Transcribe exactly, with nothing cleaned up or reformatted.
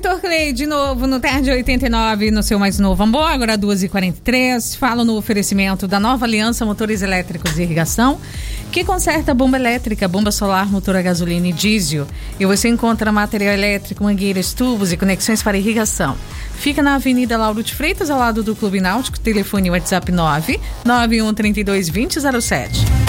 Vitor Clay, de novo, no Tarde oitenta e nove, no seu mais novo amor, agora duas e quarenta e três. Falo no oferecimento da Nova Aliança Motores Elétricos de Irrigação, que conserta bomba elétrica, bomba solar, motor a gasolina e diesel. E você encontra material elétrico, mangueiras, tubos e conexões para irrigação. Fica na Avenida Lauro de Freitas, ao lado do Clube Náutico. Telefone WhatsApp nove nove um três dois dois zero zero sete.